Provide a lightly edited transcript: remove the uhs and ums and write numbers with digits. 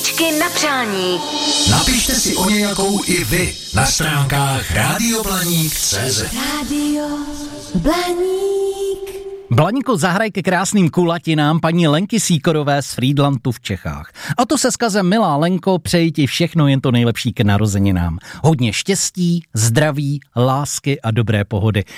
Písničky na přání. Napište si o nějakou i vy na stránkách radioblaník.cz. Rádio Blaník. Blaníku, zahraj ke krásným kulatinám paní Lenky Síkorové z Frýdlantu v Čechách. A to se vzkazem: milá Lenko, přeji ti všechno jen to nejlepší k narozeninám. Hodně štěstí, zdraví, lásky a dobré pohody.